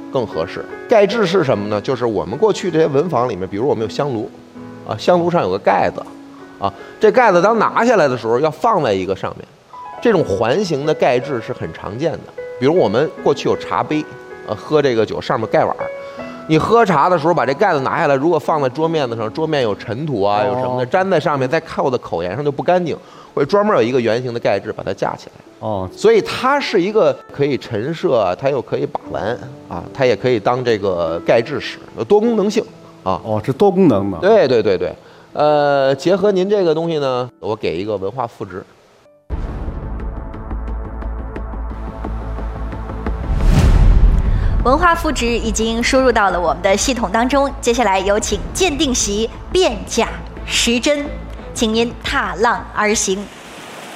更合适。盖制是什么呢？就是我们过去这些文房里面，比如我们有香炉，啊，香炉上有个盖子，啊，这盖子当拿下来的时候要放在一个上面，这种环形的盖制是很常见的。比如我们过去有茶杯，喝这个酒上面盖碗，你喝茶的时候把这盖子拿下来，如果放在桌面子上，桌面有尘土啊，有什么的粘在上面，再靠在口沿上就不干净，会专门有一个圆形的盖制把它架起来。 哦， 所以它是一个可以陈设，它又可以把玩啊，它也可以当这个盖制使，有多功能性啊。 哦，是多功能的。 对对对对，结合您这个东西呢，我给一个文化赋值。 文化赋值已经输入到了我们的系统当中，接下来有请鉴定席变价时针，请您踏浪而行。